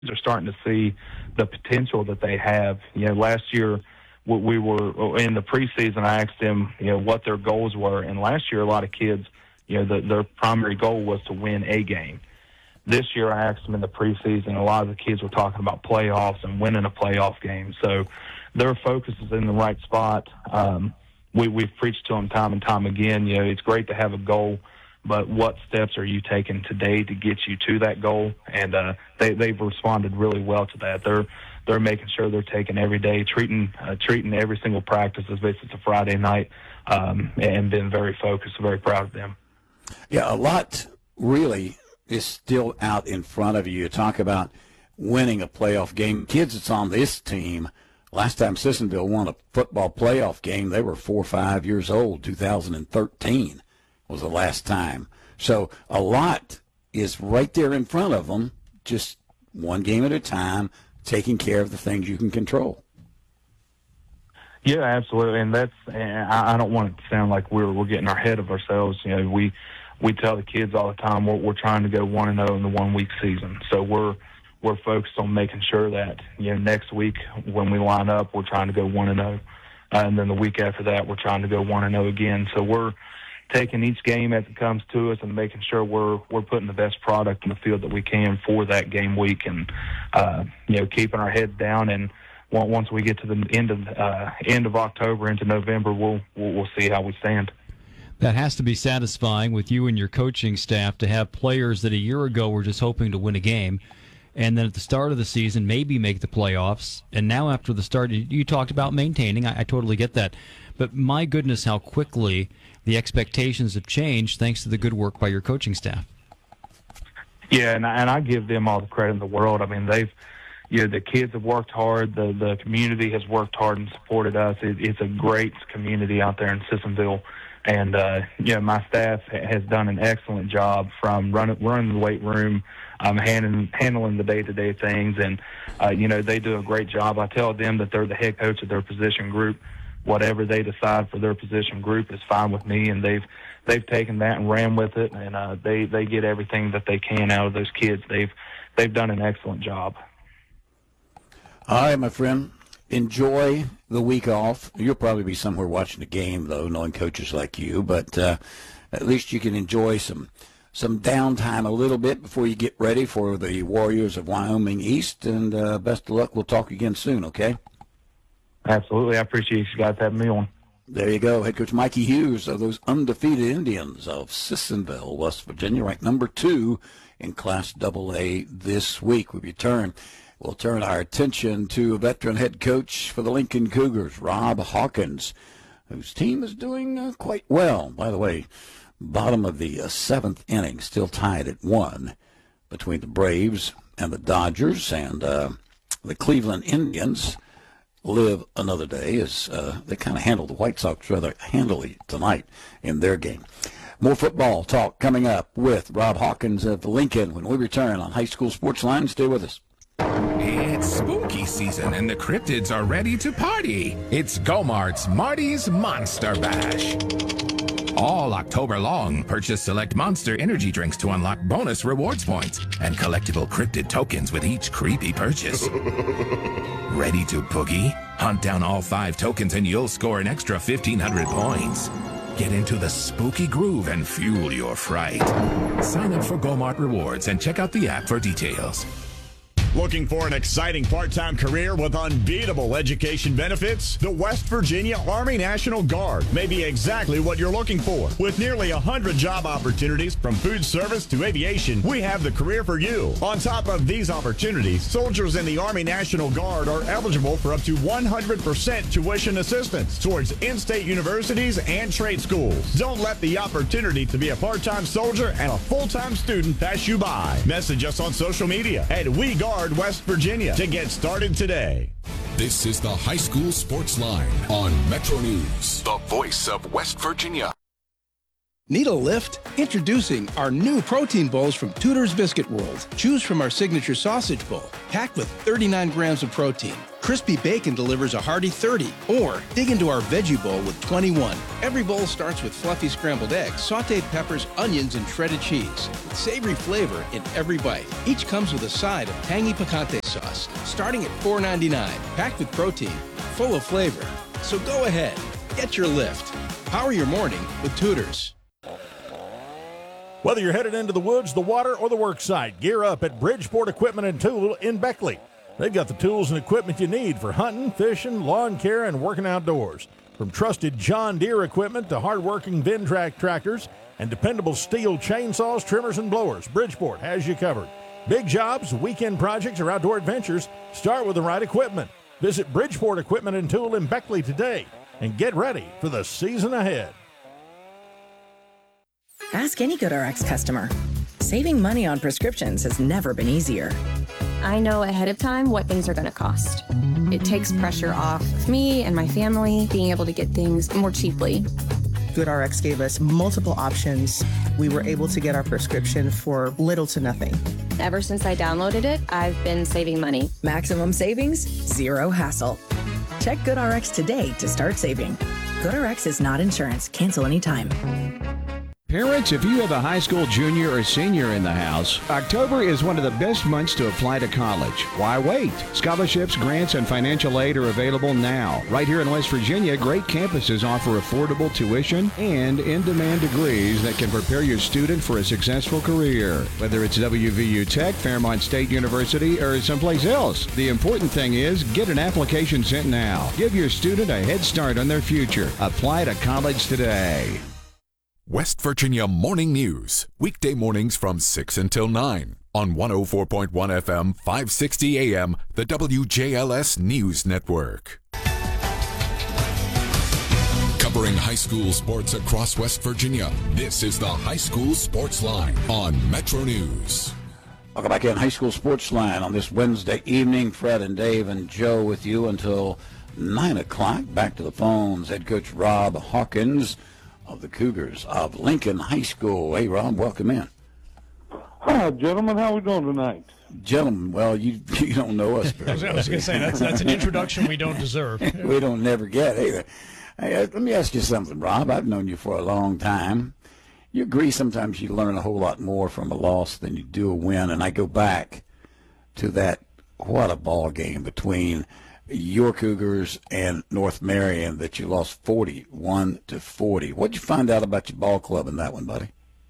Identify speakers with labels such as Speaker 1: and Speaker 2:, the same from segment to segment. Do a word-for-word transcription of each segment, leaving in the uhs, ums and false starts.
Speaker 1: are starting to see the potential that they have. You know, last year we were in the preseason. I asked them, you know, what their goals were, and last year a lot of kids, you know, the, their primary goal was to win a game. This year I asked them in the preseason, a lot of the kids were talking about playoffs and winning a playoff game. So their focus is in the right spot. Um, we, we've preached to them time and time again, you know, it's great to have a goal, but what steps are you taking today to get you to that goal? And uh, they, they've responded really well to that. They're they're making sure they're taking every day, treating uh, treating every single practice as if it's a Friday night, um, and been very focused, very proud of them.
Speaker 2: Yeah, a lot really is still out in front of you. You talk about winning a playoff game. Kids that's on this team, last time Sissonville won a football playoff game, they were four or five years old. two thousand thirteen was the last time. So a lot is right there in front of them, just one game at a time, taking care of the things you can control.
Speaker 1: Yeah, absolutely, and that's. And I don't want it to sound like we're we're getting ahead of ourselves. You know, we we tell the kids all the time we're, we're trying to go one and zero in the one week season. So we're we're focused on making sure that, you know, next week when we line up, we're trying to go one and zero, uh, and then the week after that, we're trying to go one and zero again. So we're taking each game as it comes to us and making sure we're we're putting the best product in the field that we can for that game week, and uh, you know, keeping our heads down. And once we get to the end of uh, end of October into November, we'll, we'll we'll see how we stand.
Speaker 3: That has to be satisfying with you and your coaching staff to have players that a year ago were just hoping to win a game, and then at the start of the season maybe make the playoffs. And now after the start, you talked about maintaining. I, I totally get that. But my goodness, how quickly the expectations have changed thanks to the good work by your coaching staff.
Speaker 1: Yeah, and I, and I give them all the credit in the world. I mean, they've, you know, the kids have worked hard. The the community has worked hard and supported us. It, it's a great community out there in Sissonville. And, uh, you know, my staff has done an excellent job from running, running the weight room, um, handling, handling the day-to-day things. And, uh, you know, they do a great job. I tell them that they're the head coach of their position group. Whatever they decide for their position group is fine with me, and they've they've taken that and ran with it, and uh, they they get everything that they can out of those kids. They've they've done an excellent job.
Speaker 2: All right, my friend, enjoy the week off. You'll probably be somewhere watching the game, though, knowing coaches like you, but uh, at least you can enjoy some some downtime a little bit before you get ready for the Warriors of Wyoming East, and uh, best of luck. We'll talk again soon, okay?
Speaker 1: Absolutely. I appreciate you guys having me on.
Speaker 2: There you go. Head coach Mikey Hughes of those undefeated Indians of Sissonville, West Virginia, ranked number two in Class double A this week. We return. We'll turn our attention to a veteran head coach for the Lincoln Cougars, Rob Hawkins, whose team is doing uh, quite well. By the way, bottom of the uh, seventh inning, still tied at one between the Braves and the Dodgers, and uh, the Cleveland Indians live another day as uh, they kind of handled the White Sox rather handily tonight in their game. More football talk coming up with Rob Hawkins of Lincoln when we return on High School Sports Line. Stay with us.
Speaker 4: It's spooky season and the cryptids are ready to party. It's Go-Mart's Marty's Monster Bash. All October long, purchase select Monster energy drinks to unlock bonus rewards points and collectible cryptid tokens with each creepy purchase. Ready to boogie? Hunt down all five tokens and you'll score an extra fifteen hundred points. Get into the spooky groove and fuel your fright. Sign up for Go-Mart Rewards and check out the app for details.
Speaker 5: Looking for an exciting part-time career with unbeatable education benefits? The West Virginia Army National Guard may be exactly what you're looking for. With nearly one hundred job opportunities from food service to aviation, we have the career for you. On top of these opportunities, soldiers in the Army National Guard are eligible for up to one hundred percent tuition assistance towards in-state universities and trade schools. Don't let the opportunity to be a part-time soldier and a full-time student pass you by. Message us on social media at We Guard West Virginia to get started today.
Speaker 6: This is the High School Sports Line on Metro News, the voice of West Virginia.
Speaker 7: Need a lift? Introducing our new protein bowls from Tudor's Biscuit World. Choose from our signature sausage bowl, packed with thirty-nine grams of protein, Crispy Bacon delivers a hearty thirty. Or dig into our veggie bowl with twenty-one. Every bowl starts with fluffy scrambled eggs, sauteed peppers, onions, and shredded cheese, with savory flavor in every bite. Each comes with a side of tangy picante sauce, starting at four ninety-nine, packed with protein, full of flavor. So go ahead, get your lift. Power your morning with Tudors.
Speaker 8: Whether you're headed into the woods, the water, or the work site, gear up at Bridgeport Equipment and Tool in Beckley. They've got the tools and equipment you need for hunting, fishing, lawn care, and working outdoors. From trusted John Deere equipment to hard-working Ventrac tractors and dependable steel chainsaws, trimmers, and blowers, Bridgeport has you covered. Big jobs, weekend projects, or outdoor adventures, start with the right equipment. Visit Bridgeport Equipment and Tool in Beckley today and get ready for the season ahead.
Speaker 9: Ask any GoodRx customer. Saving money on prescriptions has never been easier.
Speaker 10: I know ahead of time what things are going to cost. It takes pressure off me and my family being able to get things more cheaply.
Speaker 11: GoodRx gave us multiple options. We were able to get our prescription for little to nothing.
Speaker 10: Ever since I downloaded it, I've been saving money.
Speaker 9: Maximum savings, zero hassle. Check GoodRx today to start saving. GoodRx is not insurance. Cancel anytime.
Speaker 12: Parents, if you have a high school junior or senior in the house, October is one of the best months to apply to college. Why wait? Scholarships, grants, and financial aid are available now. Right here in West Virginia, great campuses offer affordable tuition and in-demand degrees that can prepare your student for a successful career. Whether it's W V U Tech, Fairmont State University, or someplace else, the important thing is get an application sent now. Give your student a head start on their future. Apply to college today.
Speaker 6: West Virginia Morning News, weekday mornings from six until nine on one oh four point one F M, five sixty A M, the W J L S News Network. Covering high school sports across West Virginia, this is the High School Sports Line on Metro News.
Speaker 2: Welcome back in High School Sports Line on this Wednesday evening. Fred and Dave and Joe with you until nine o'clock. Back to the phones. Head coach Rob Hawkins of the Cougars of Lincoln High School. Hey, Rob, welcome in.
Speaker 13: Hi, gentlemen. How are we doing tonight?
Speaker 2: Gentlemen, well, you you don't know us.
Speaker 14: I was, was going to say, that's that's an introduction we don't deserve.
Speaker 2: We don't never get either. Hey, let me ask you something, Rob. I've known you for a long time. You agree sometimes you learn a whole lot more from a loss than you do a win, and I go back to that, what a ball game between your Cougars and North Marion that you lost forty-one to forty. What'd you find out about your ball club in that one, buddy?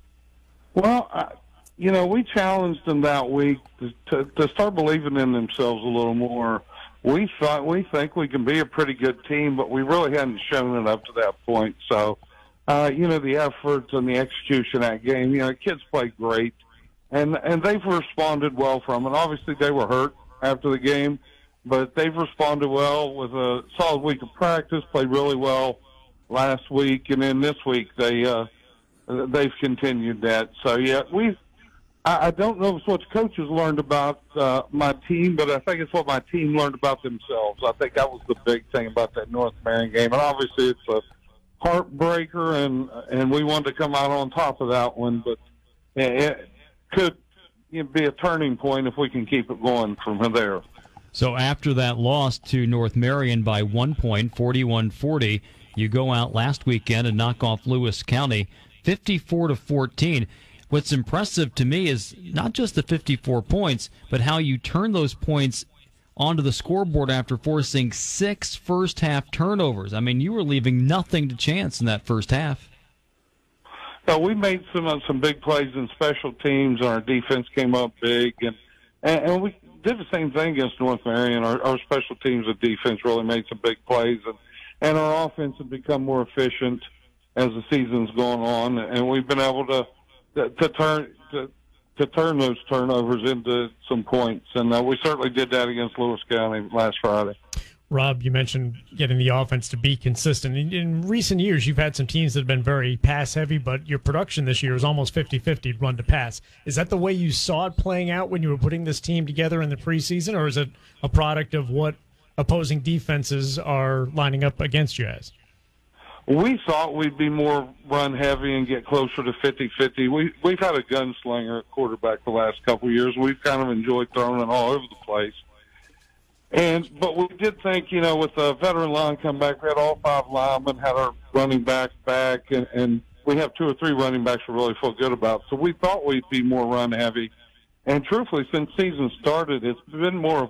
Speaker 13: Well, I, you know, we challenged them that week to, to, to start believing in themselves a little more. We thought we think we can be a pretty good team, but we really hadn't shown it up to that point. So, uh, you know, the efforts and the execution of that game, you know, kids played great, and and they've responded well from it. Obviously, they were hurt after the game, but they've responded well with a solid week of practice, played really well last week, and then this week they, uh, they've continued that. So, yeah, we I, I don't know if it's what the coaches learned about uh, my team, but I think it's what my team learned about themselves. I think that was the big thing about that North Marion game. And obviously it's a heartbreaker, and, and we wanted to come out on top of that one, but it could you know, be a turning point if we can keep it going from there.
Speaker 3: So after that loss to North Marion by one point, forty-one forty, you go out last weekend and knock off Lewis County fifty-four to fourteen. What's impressive to me is not just the fifty-four points, but how you turn those points onto the scoreboard after forcing six first-half turnovers. I mean, you were leaving nothing to chance in that first half.
Speaker 13: So we made some uh, some big plays in special teams, and our defense came up big, and and, and we did the same thing against North Marion. Our, our special teams and defense really made some big plays, and, and our offense has become more efficient as the season's gone on, and we've been able to to, to turn to, to turn those turnovers into some points, and uh, we certainly did that against Lewis County last Friday.
Speaker 14: Rob, you mentioned getting the offense to be consistent. In, in recent years, you've had some teams that have been very pass-heavy, but your production this year is almost fifty-fifty run to pass. Is that the way you saw it playing out when you were putting this team together in the preseason, or is it a product of what opposing defenses are lining up against you as?
Speaker 13: We thought we'd be more run-heavy and get closer to fifty-fifty. We, we've had a gunslinger at quarterback the last couple of years. We've kind of enjoyed throwing it all over the place. And but we did think, you know, with the veteran line come back, we had all five linemen, had our running backs back, and, and we have two or three running backs we really feel good about. So we thought we'd be more run heavy. And truthfully, since season started, it's been more of